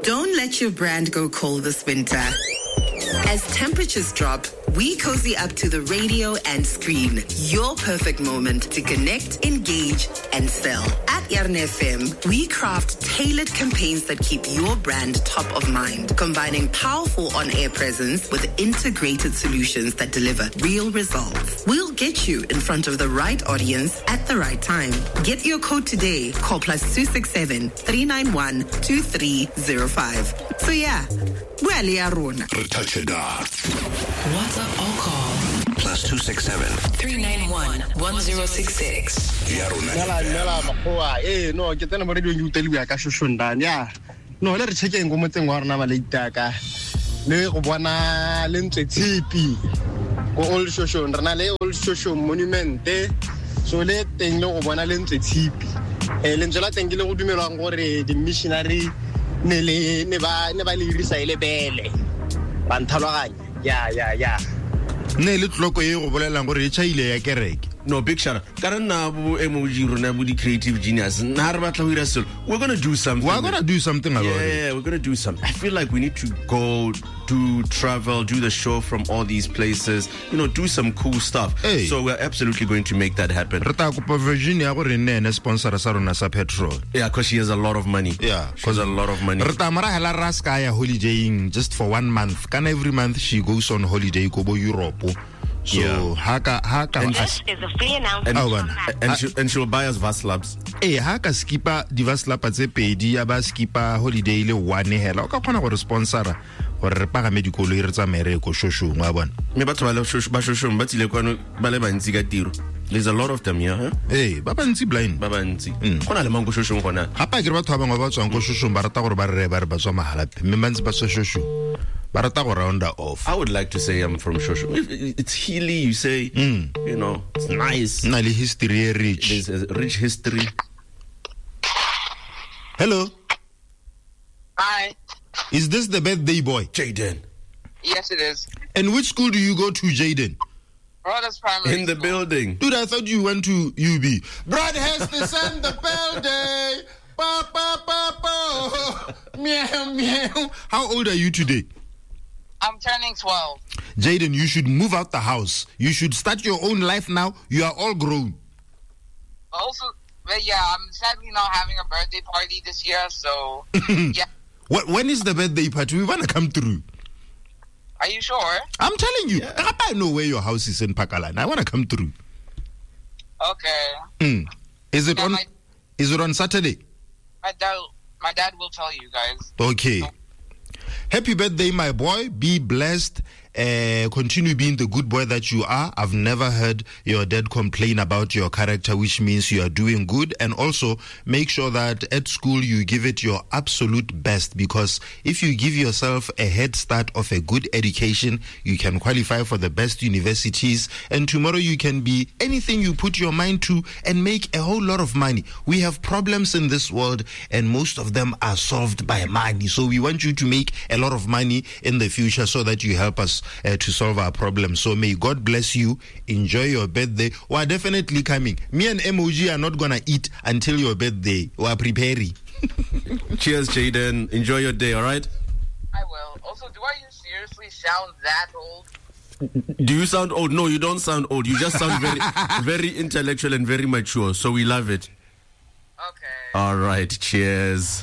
Don't let your brand go cold this winter. As temperatures drop, we cozy up to the radio and screen. Your perfect moment to connect, engage, and sell. At Yarn FM, we craft tailored campaigns that keep your brand top of mind, combining powerful on-air presence with integrated solutions that deliver real results. We'll get you in front of the right audience at the right time. Get your code today. Call +267 391 2305. So yeah, well, Touch it off. WhatsApp or call +267 391 1066. No, ke tsena mo radio you tell me ka shoshondane ya. No, le re checkeng go motseng wa rena ba late ka. Le go bona le ntse tshipi. Go old shoshon rena le old shoshon monument. So le teng le go bona le ntse tshipi. Le ntse la teng ke le go dumelwang gore the missionary ne ba le irisa ile bele. Banthalwaganya. Yeah. Ne le tloko e go bolelang gore e chaile ya kereke. No, big shout out. Karana bu emoji runa bu the creative genius. Na re batla ho ira selo. We're going to do something. We're going to do something about it. Yeah, we're going to do something. I feel like we need to go travel, do the show from all these places, do some cool stuff. Hey. So we're absolutely going to make that happen. Re ta kopa Virginia gore nne sponsor sa rona sa petrol. Yeah, because she has a lot of money. Yeah, she has a lot of money. Re ta mara hela raska ya holidaying just for 1 month. Can every month she goes on holiday go bo Europe. So Yeah. haka And this is a free announcement. And she'll buy us Vaslabs. haka skipa di Vaslapa tse pedi ya ba skipa holiday le one hela o ka khona gore sponsora gore re paga medikolo e re tsa mereko shoshong wa bona. Me batho ba le shoshong ba tsile kwano ba le bantsi ka tiro. There's a lot of them here, huh? Ba bantsi blind. Ba bantsi. Gona le mango shoshong gona. Hapa ke re batho ba bangwe ba tswang go shoshong ba rata gore ba re ba tswa mahala mme bantsi ba shoshong. Barata go round off. I would like to say I'm from Shosho. It's hilly, you say. It's nice. Nali history rich. There's a rich history. Hello. Hi. Is this the birthday boy? Jaden. Yes, it is. And which school do you go to, Jaden? Brothers Primary In the School. building. Dude, I thought you went to UB. Brad has in the building. Pa, pa, pa, pa. Meow, meow. How old are you today? I'm turning 12. Jaden, you should move out the house. You should start your own life now. You are all grown. Also, but yeah, I'm sadly not having a birthday party this year, so yeah. When is the birthday party? We want to come through. Are you sure? I'm telling you. I know where your house is in Pakalan. I want to come through. Okay. Is it on Saturday? My dad will tell you guys. Okay. Happy birthday, my boy. Be blessed. Continue being the good boy that you are. I've never heard your dad complain about your character, which means you are doing good. And also make sure that at school you give it your absolute best, because if you give yourself a head start of a good education, you can qualify for the best universities, and tomorrow you can be anything you put your mind to and make a whole lot of money. We have problems in this world and most of them are solved by money. So we want you to make a lot of money in the future so that you help us to solve our problems. So may God bless you. Enjoy your birthday. We are definitely coming. Me and MOG are not gonna eat until your birthday. We are preparing. Cheers, Jaden. Enjoy your day, all right? I will. Also, do I seriously sound that old? Do you sound old? No, you don't sound old. You just sound very, very intellectual and very mature. So we love it. Okay. All right. Cheers.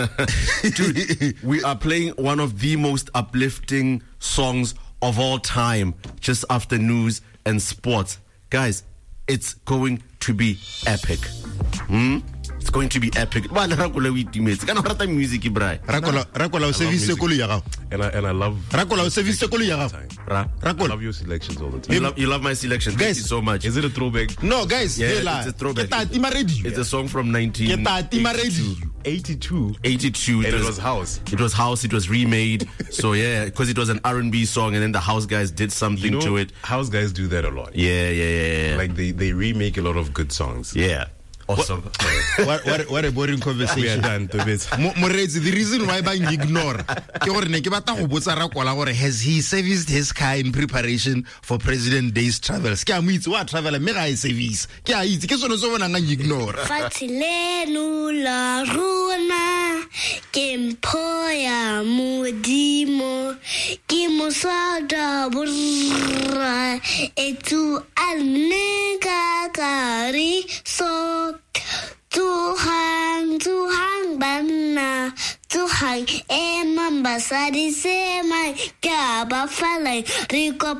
Dude, we are playing one of the most uplifting songs of all time just after news and sports. Guys, it's going to be epic. It's going to be epic. Rakola music, Ibrai. Rakola service sekolo ya gago. And I love Rakola service sekolo ya gago. I love your selections all the time. You love my selection. Thank you so much. Is it a throwback? No, guys, Yeah, it's a throwback. It's a song from 1982. 82. And it was house. It was house. It was remade. So yeah, because it was an R&B song, and then the house guys did something to it. House guys do that a lot. Yeah. Like they remake a lot of good songs. Yeah. Awesome. What a boring conversation. We are done to this. Moretsi, the reason why bang ignore ke gore ne ke batla go botsa Rakola gore has he serviced his car in preparation for President Day's travels? Ke a mo itse wa travel me ga e service. Ke a itse ke sone so bona nga ignore. Fatilenu la runa ke mpho ya modimo ke moswada borra etu alnega kari so Tuhang banna Tuhang emang basadi semai Kaba falai Riko